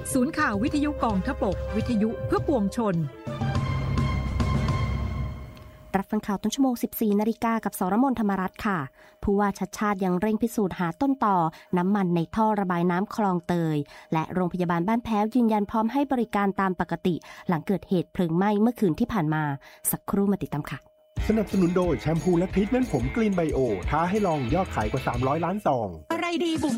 ศูนย์ข่าววิทยุกองทพบกวิทยุเพื่อปวงชนรับฟังข่าวต้นชั่วโมง 14 นาฬิกากับสรมน ธรรมรัตน์ค่ะผู้ว่าชัชชาติยังเร่งพิสูจน์หาต้นต่อน้ำมันในท่อระบายน้ำคลองเตยและโรงพยาบาลบ้านแพ้วยืนยันพร้อมให้บริการตามปกติหลังเกิดเหตุเพลิงไหม้เมื่อคืนที่ผ่านมาสักครู่มาติดตามค่ะสนับสนุนโดยแชมพูและทรีทเมนต์ผมกรีนไบโอท้าให้ลองยอดขายกว่า300 ล้านซองอะไรดีบุ๋ม